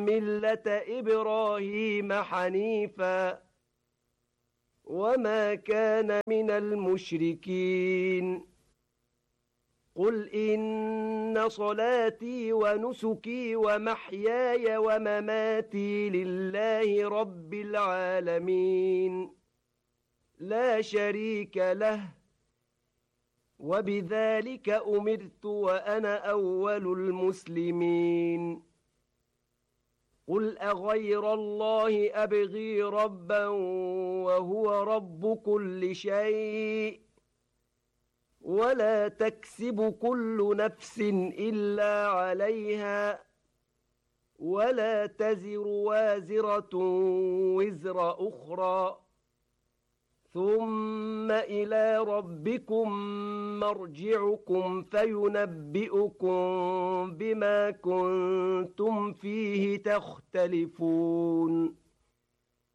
مِلَّةَ إِبْرَاهِيمَ حَنِيفًا وَمَا كَانَ مِنَ الْمُشْرِكِينَ قُلْ إِنَّ صَلَاتِي وَنُسُكِي وَمَحْيَايَ وَمَمَاتِي لِلَّهِ رَبِّ الْعَالَمِينَ لَا شَرِيكَ لَهُ وَبِذَلِكَ أُمِرْتُ وَأَنَا أَوَّلُ الْمُسْلِمِينَ قُلْ أَغَيْرَ اللَّهِ أَبْغِي رَبًّا وَهُوَ رَبُّ كُلِّ شَيْءٍ وَلَا تَكْسِبُ كُلُّ نَفْسٍ إِلَّا عَلَيْهَا وَلَا تَزِرُ وَازِرَةٌ وِزْرَ أُخْرَى ثُمَّ إِلَى رَبِّكُمْ مَرْجِعُكُمْ فَيُنَبِّئُكُم بِمَا كُنتُمْ فِيهِ تَخْتَلِفُونَ